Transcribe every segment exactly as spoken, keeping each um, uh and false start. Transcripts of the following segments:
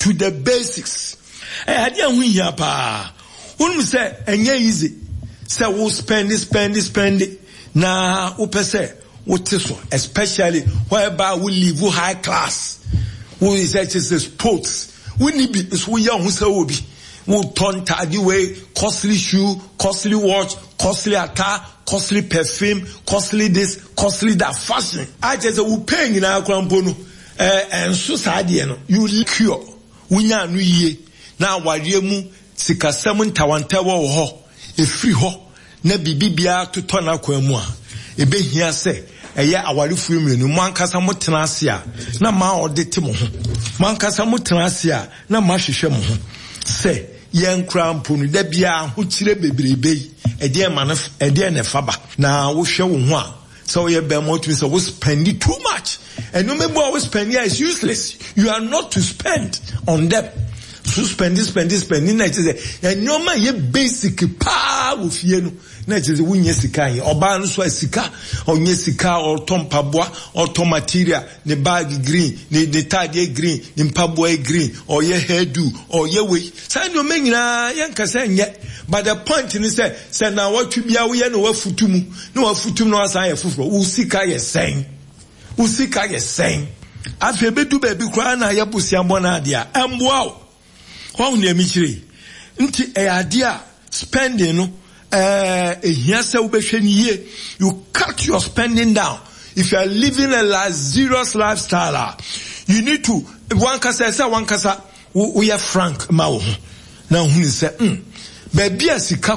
to the basics. Eh, I didn't win here, pa. When say, and yeah, easy. Say, we'll spend it, spend it, spend it. Now, upe say, what is one? Especially whereby we live high class. Who is actually sports. We need be, is we young who say, will be. We'll turn tidy way, costly shoe, costly watch, costly attire, costly perfume, costly this, costly that fashion. I just say, we're paying in our crampono. Eh, and society, you cure. We now new year. Now, while you mu, sika seven tawantawa ho, a free ho, ne bibia to turn out kwemwa. E be here say, a year our free me, no man kasa mutanasia, na ma or de timo. Man kasa mutanasia, na ma shishemo. Say, yen crown punu, de bia, who chile baby bay, a dear man of a dear nefaba. Now, we show one. So you be more to say, we spend it too much. And no matter what we spend here is useless. You are not to spend on them. So spend this, spend this, spend this. And no man, you basic power with you. Next is win yesika here. Or ban so sika, or yesika, or tom pabwa, or tom material, the bag green, the the tide green, the pabwa green, or ye hairdo, or ye way. Say no man, yanka say yet. But the point in is say, say now what you be away no futumu, no futum no asaya fufro. Usika ye saying. Usika ye saying. After bedu baby cry na ya pusi ambona dia. And wow. Wow ne michiri. Nti e adia spending no eh ehia se wo behwe ni ye. You cut your spending down. If you are living a luxurious lifestyle, you need to one kasa say one kasa we are frank ma wo. Na hu ni say mm baby asika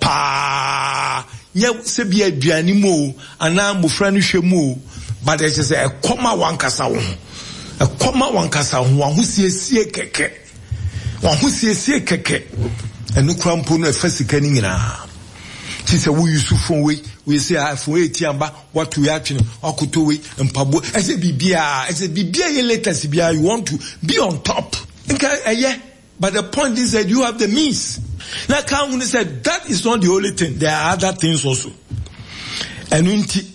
kopa nya se bia aduani mo ana mofra no hwe mo but they say e koma one kasa wo. E koma one kasa ho ho siesie keke. One who says, see, keke, and no crampo no first canning in a. She said, we use phone way, we say, I for eight yamba, what we actually, or could do it, and Pablo, I said, Bibia, I said, Bibia, letters, Bibia, you want to be on top. Okay, yeah, but the point is that you have the means. Now, Kaun said, that is not the only thing, there are other things also. And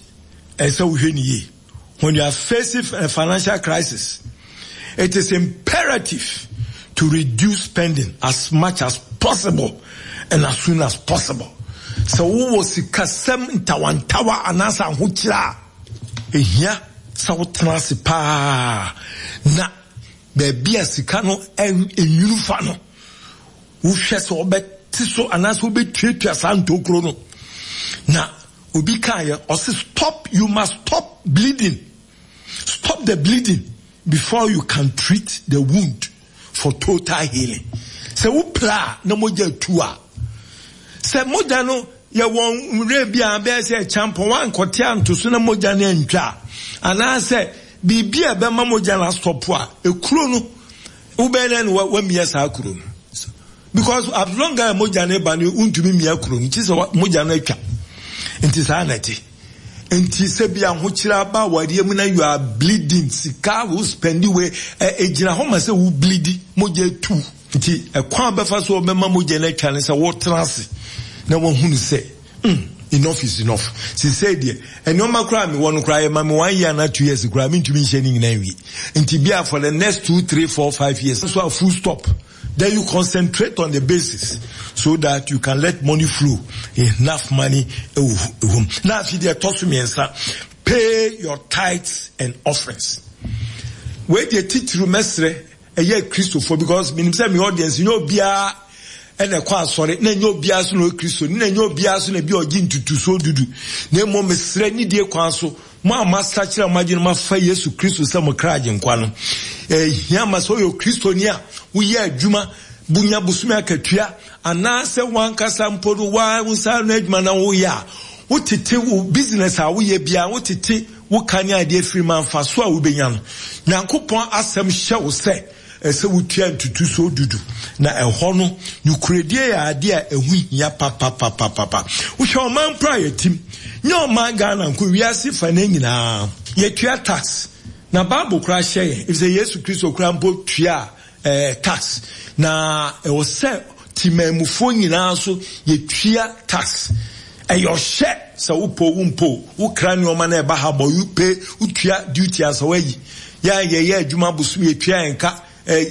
when you are facing a financial crisis, it is imperative to reduce spending as much as possible and as soon as possible. So who was the kasem tawan tawa anasa huchira? Ehia sa utanasi pa na bebi asikano enyurufano. Ufese obe tiso anasa ube twetu asanto krono. Na ubikaya osi stop. You must stop bleeding. Stop the bleeding before you can treat the wound for total healing. Se upla na moja tua. Se moja no ya won rebia be se champo wan kotia nto so na moja na ntwa. Ana se bibia be ma moja na stop a ekuro no ubele no wa miya sa akuro no. Because as long as moja na ba no untumi miya akuro no, ti se moja na atwa. Enti sa na ti. Enti se bia ho kira ba wari mu na you are bleeding, sika wo spend we ejina ho ma se wo bleedi moja tu. Enti e kwa be fa so be ma moja na twa ne se wo trance na wo hunu se mm, enough is enough. She said there and no ma kra me won kra ma me one year na two years kra me ntumi nhye ni nyina wi. Enti bia for the next two three four five years so a full stop. Then you concentrate on the basis so that you can let money flow. Enough money. Now, if you talk to me and say, pay your tithes and offerings. Where they teach you, Mestre, a year Christopher, because me say me audience, you know, bia and a kwa sorry, ne nyo bia so no Christo, ne nyo bia so ne bi ogin tutu so dudu. Ne mo mesre ni die kwa so. Ma master chira imagine ma fa Yesu Kristo se mo kraje nkwa no eh hiama so yo Kristo ni a wo ye adwuma bunya busumi akatua ana se wankasa mpodo wa unsa no adwuma na wo ya wo tete wo business a wo ye bia wo tete wo kanya de free man fa so a wo benya no nyankopon asem hye wo se ese wo tua ntutu so dudu na eho no nyukredie ya ade a ehu ya papa papa papa wo hwe man prayer team nyo man Ghana nko wiase fa na nyina ye tua tax na Bible kra share if say Yesu Kristo kra mpo tua eh tax na e wo se timamufo nyina so ye tua tax e yo share so wo po wo mpo wo kra ne o ma na e ba ha bo you pay wo tua duty as wayi ya ye ye adwuma bosu ye tua enka